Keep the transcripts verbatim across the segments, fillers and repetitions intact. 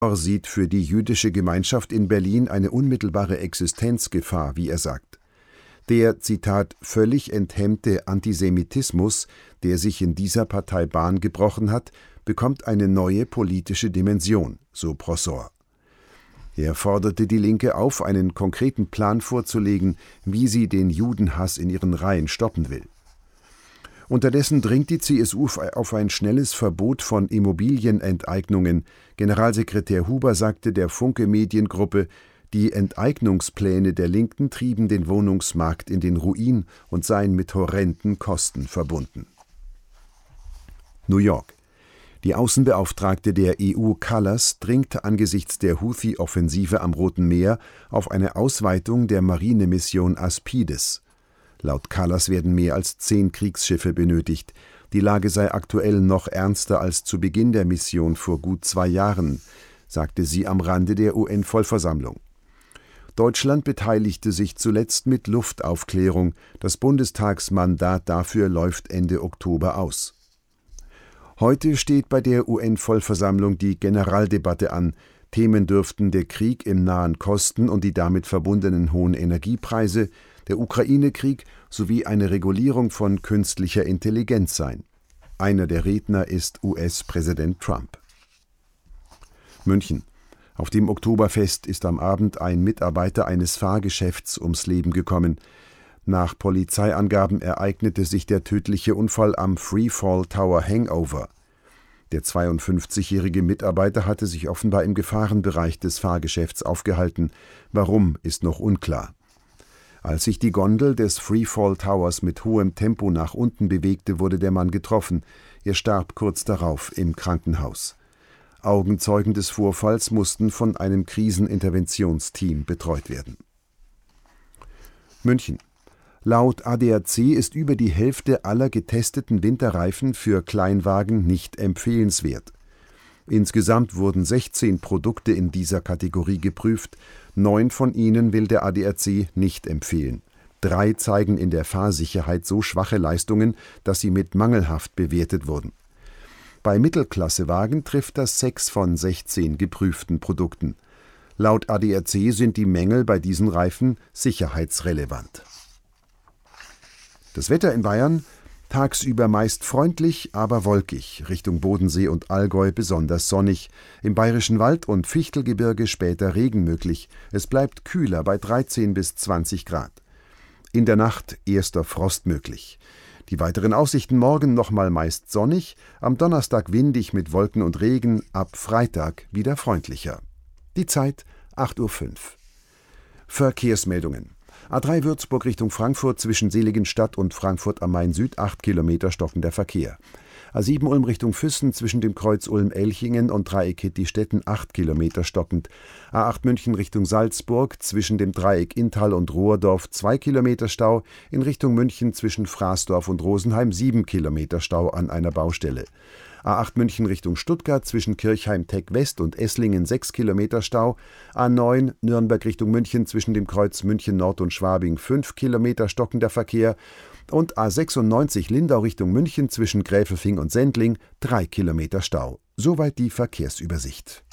sieht für die jüdische Gemeinschaft in Berlin eine unmittelbare Existenzgefahr, wie er sagt. Der, Zitat, völlig enthemmte Antisemitismus, der sich in dieser Partei Bahn gebrochen hat, bekommt eine neue politische Dimension, so Prosor. Er forderte die Linke auf, einen konkreten Plan vorzulegen, wie sie den Judenhass in ihren Reihen stoppen will. Unterdessen dringt die C S U auf ein schnelles Verbot von Immobilienenteignungen. Generalsekretär Huber sagte der Funke Mediengruppe, die Enteignungspläne der Linken trieben den Wohnungsmarkt in den Ruin und seien mit horrenden Kosten verbunden. New York. Die Außenbeauftragte der E U Kallas dringt angesichts der Houthi-Offensive am Roten Meer auf eine Ausweitung der Marinemission Aspides. Laut Kallas werden mehr als zehn Kriegsschiffe benötigt. Die Lage sei aktuell noch ernster als zu Beginn der Mission vor gut zwei Jahren, sagte sie am Rande der U N-Vollversammlung. Deutschland beteiligte sich zuletzt mit Luftaufklärung. Das Bundestagsmandat dafür läuft Ende Oktober aus. Heute steht bei der U N-Vollversammlung die Generaldebatte an. Themen dürften der Krieg im Nahen Osten und die damit verbundenen hohen Energiepreise, der Ukraine-Krieg sowie eine Regulierung von künstlicher Intelligenz sein. Einer der Redner ist U S-Präsident Trump. München. Auf dem Oktoberfest ist am Abend ein Mitarbeiter eines Fahrgeschäfts ums Leben gekommen. Nach Polizeiangaben ereignete sich der tödliche Unfall am Freefall Tower Hangover. Der zweiundfünfzigjährige Mitarbeiter hatte sich offenbar im Gefahrenbereich des Fahrgeschäfts aufgehalten. Warum, ist noch unklar. Als sich die Gondel des Freefall Towers mit hohem Tempo nach unten bewegte, wurde der Mann getroffen. Er starb kurz darauf im Krankenhaus. Augenzeugen des Vorfalls mussten von einem Kriseninterventionsteam betreut werden. München. Laut A D A C ist über die Hälfte aller getesteten Winterreifen für Kleinwagen nicht empfehlenswert. Insgesamt wurden sechzehn Produkte in dieser Kategorie geprüft. Neun von ihnen will der A D A C nicht empfehlen. Drei zeigen in der Fahrsicherheit so schwache Leistungen, dass sie mit mangelhaft bewertet wurden. Bei Mittelklassewagen trifft das sechs von sechzehn geprüften Produkten. Laut A D A C sind die Mängel bei diesen Reifen sicherheitsrelevant. Das Wetter in Bayern: tagsüber meist freundlich, aber wolkig, Richtung Bodensee und Allgäu besonders sonnig, im Bayerischen Wald und Fichtelgebirge später Regen möglich, es bleibt kühler bei dreizehn bis zwanzig Grad. In der Nacht erster Frost möglich. Die weiteren Aussichten: morgen nochmal meist sonnig, am Donnerstag windig mit Wolken und Regen, ab Freitag wieder freundlicher. Die Zeit acht Uhr fünf. Verkehrsmeldungen. A drei Würzburg Richtung Frankfurt zwischen Seligenstadt und Frankfurt am Main Süd acht Kilometer stockender Verkehr. A sieben Ulm Richtung Füssen zwischen dem Kreuz Ulm-Elchingen und Dreieck Hitti-Stetten acht Kilometer stockend. A acht München Richtung Salzburg zwischen dem Dreieck Inntal und Rohrdorf zwei Kilometer Stau. In Richtung München zwischen Fraßdorf und Rosenheim sieben Kilometer Stau an einer Baustelle. A acht München Richtung Stuttgart zwischen Kirchheim-Teck West und Esslingen sechs Kilometer Stau. A neun Nürnberg Richtung München zwischen dem Kreuz München Nord und Schwabing fünf Kilometer stockender Verkehr. Und A sechsundneunzig Lindau Richtung München zwischen Gräfelfing und Sendling drei Kilometer Stau. Soweit die Verkehrsübersicht.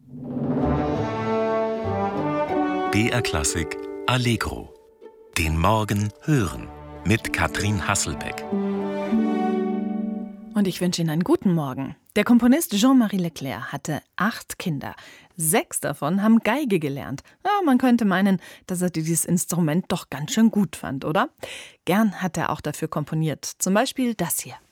B R Klassik Allegro. Den Morgen hören mit Katrin Hasselbeck. Und ich wünsche Ihnen einen guten Morgen. Der Komponist Jean-Marie Leclerc hatte acht Kinder. Sechs davon haben Geige gelernt. Ja, man könnte meinen, dass er dieses Instrument doch ganz schön gut fand, oder? Gern hat er auch dafür komponiert. Zum Beispiel das hier.